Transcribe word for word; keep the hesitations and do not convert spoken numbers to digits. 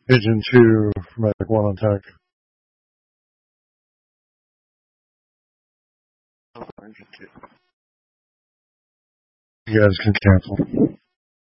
Agent two, Medic one on tech. Oh, Agent two. You guys can cancel.